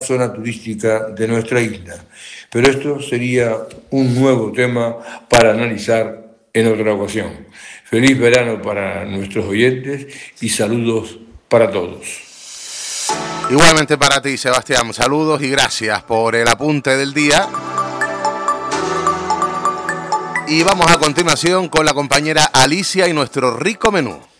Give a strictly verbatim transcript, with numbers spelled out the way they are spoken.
zona turística de nuestra isla. Pero esto sería un nuevo tema para analizar en otra ocasión. Feliz verano para nuestros oyentes y saludos para todos. Igualmente para ti, Sebastián. Saludos y gracias por el apunte del día. Y vamos a continuación con la compañera Alicia y nuestro rico menú.